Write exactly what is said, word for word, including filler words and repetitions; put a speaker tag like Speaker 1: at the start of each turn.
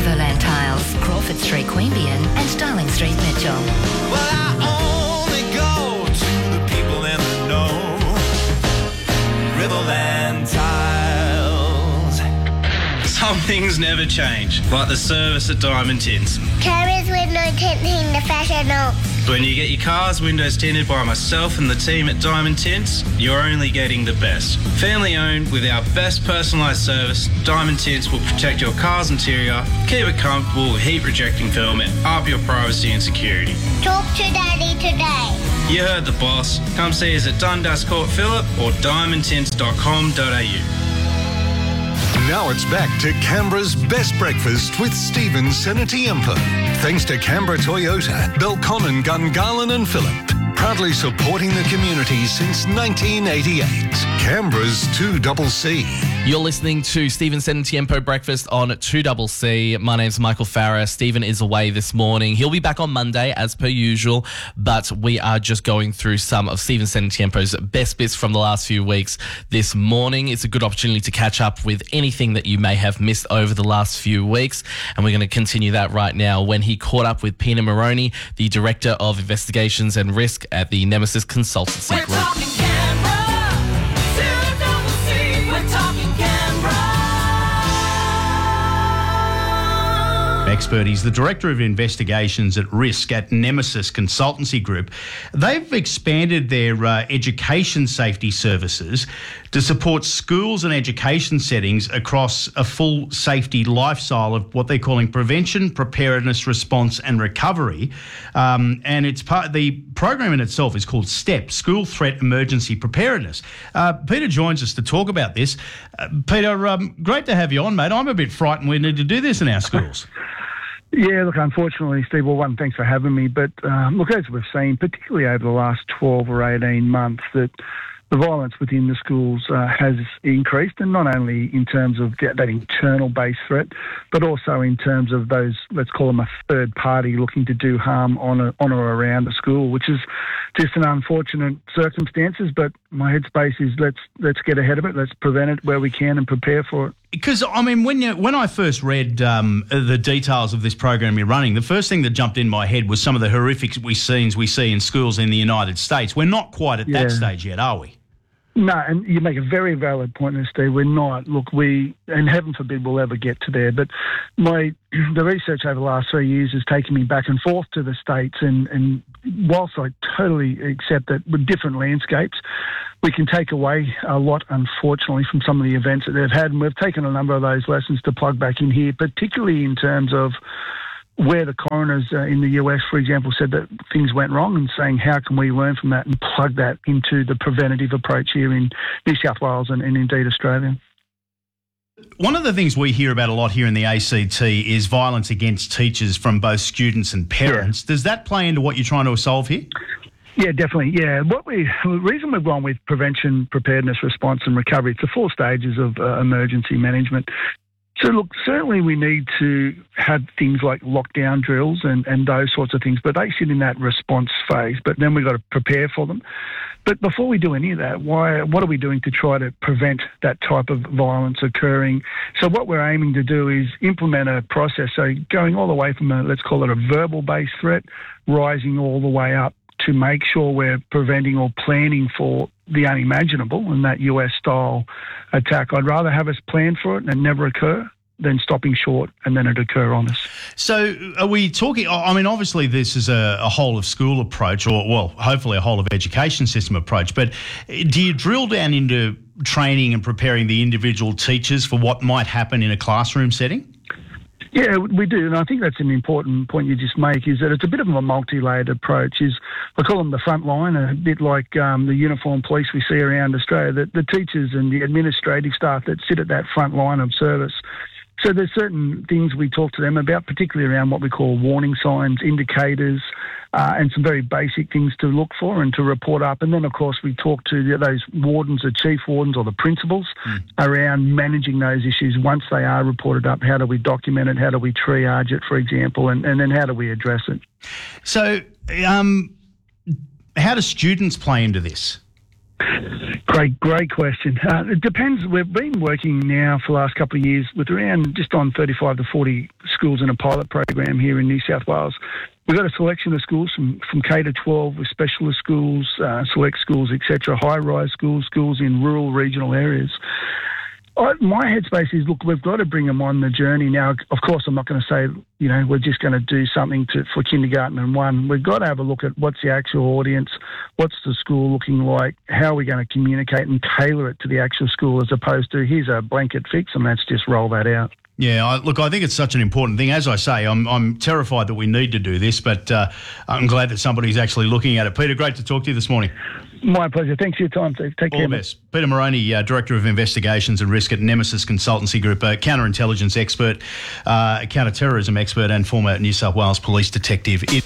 Speaker 1: Riverland Tiles, Crawford Street, Queanbeyan and Darling Street, Mitchell.
Speaker 2: Well, I only go to the people in the know. Riverland Tiles.
Speaker 3: Some things never change, like the service at Diamond Tints.
Speaker 4: Carers window tinting the professional.
Speaker 3: When you get your car's windows tinted by myself and the team at Diamond Tints, you're only getting the best. Family owned with our best personalised service, Diamond Tints will protect your car's interior, keep it comfortable with heat rejecting film and up your privacy and security.
Speaker 4: Talk to Daddy today.
Speaker 3: You heard the boss. Come see us at Dundas Court Phillip or diamond tints dot com dot a u.
Speaker 5: Now it's back to Canberra's best breakfast with Stephen Senatiempo. Thanks to Canberra Toyota, Belconnen, Gungahlin and Phillip. Proudly supporting the community since nineteen eighty-eight. Canberra's two C C.
Speaker 6: You're listening to Stephen Senatiempo Breakfast on two C C. My name's Michael Farah. Stephen is away this morning. He'll be back on Monday as per usual, but we are just going through some of Stephen Senatiempo's best bits from the last few weeks this morning. It's a good opportunity to catch up with anything that you may have missed over the last few weeks, and we're going to continue that right now when he caught up with Pina Moroney, the Director of Investigations and Risk at the Nemesis Consultancy
Speaker 2: We're
Speaker 6: Group.
Speaker 2: talking Canberra. two C C. We're talking Canberra.
Speaker 7: Expert. He's the Director of Investigations at Risk at Nemesis Consultancy Group. They've expanded their uh, education safety services to support schools and education settings across a full safety lifestyle of what they're calling prevention, preparedness, response and recovery. Um, and it's part the program in itself is called STEP, School Threat Emergency Preparedness. Uh, Peter joins us to talk about this. Uh, Peter, um, great to have you on, mate. I'm a bit frightened we need to do this in our schools.
Speaker 8: Yeah, look, unfortunately, Steve, well, one, thanks for having me. But um, look, as we've seen, particularly over the last twelve or eighteen months, that the violence within the schools uh, has increased, and not only in terms of that, that internal-based threat, but also in terms of those, let's call them a third party looking to do harm on, a, on or around the school, which is just an unfortunate circumstances. But my headspace is let's let's get ahead of it, let's prevent it where we can and prepare for it.
Speaker 7: Because, I mean, when you, when I first read um, the details of this program you're running, the first thing that jumped in my head was some of the horrific we scenes we see in schools in the United States. We're not quite at
Speaker 8: Yeah.
Speaker 7: that stage yet, are we?
Speaker 8: No, and you make a very valid point there, Steve. We're not. Look, we, and heaven forbid we'll ever get to there, but my the research over the last three years has taken me back and forth to the States, and, and whilst I totally accept that with different landscapes, we can take away a lot, unfortunately, from some of the events that they've had, and we've taken a number of those lessons to plug back in here, particularly in terms of where the coroners uh, in the U S, for example, said that things went wrong, and saying how can we learn from that and plug that into the preventative approach here in New South Wales and, and indeed Australia.
Speaker 7: One of the things we hear about a lot here in the A C T is violence against teachers from both students and parents. Yeah. Does that play into what you're trying to solve here?
Speaker 8: Yeah, definitely. Yeah, what we the reason we've gone with prevention, preparedness, response, and recovery. It's the four stages of uh, emergency management. So, look, certainly we need to have things like lockdown drills and, and those sorts of things, but they sit in that response phase. But then we've got to prepare for them. But before we do any of that, why? What are we doing to try to prevent that type of violence occurring? So what we're aiming to do is implement a process, so going all the way from a, let's call it a verbal-based threat, rising all the way up to make sure we're preventing or planning for the unimaginable and that U S-style attack. I'd rather have us plan for it and never occur than stopping short and then it occur on us.
Speaker 7: So are we talking, I mean, obviously this is a, a whole of school approach, or, well, hopefully a whole of education system approach, but do you drill down into training and preparing the individual teachers for what might happen in a classroom setting?
Speaker 8: Yeah, we do, and I think that's an important point you just make, is that it's a bit of a multi-layered approach. Is I call them the front line, a bit like um, the uniformed police we see around Australia, the, the teachers and the administrative staff that sit at that front line of service. So there's certain things we talk to them about, particularly around what we call warning signs, indicators, uh, and some very basic things to look for and to report up. And then, of course, we talk to the, those wardens, the chief wardens or the principals, mm. around managing those issues once they are reported up. How do we document it? How do we triage it, for example? And, and then how do we address it?
Speaker 7: So um, how do students play into this?
Speaker 8: Great, great question. Uh, it depends. We've been working now for the last couple of years with around just on thirty-five to forty schools in a pilot program here in New South Wales. We've got a selection of schools from, from K to twelve with specialist schools, uh, select schools, et cetera, high-rise schools, schools in rural, regional areas. I, my headspace is, look, we've got to bring them on the journey. Now, of course, I'm not going to say, you know, we're just going to do something to, for kindergarten and one. We've got to have a look at what's the actual audience, what's the school looking like, how are we going to communicate and tailor it to the actual school as opposed to here's a blanket fix and let's just roll that out.
Speaker 7: Yeah, I, look, I think it's such an important thing. As I say, I'm I'm terrified that we need to do this, but uh, I'm glad that somebody's actually looking at it. Peter, great to talk to you this morning.
Speaker 8: My pleasure. Thanks for your time, Steve. Take
Speaker 7: All
Speaker 8: care.
Speaker 7: the best. Peter Moroney, uh, Director of Investigations and Risk at Nemesis Consultancy Group, a counterintelligence expert, uh, counter-terrorism expert and former New South Wales Police detective. It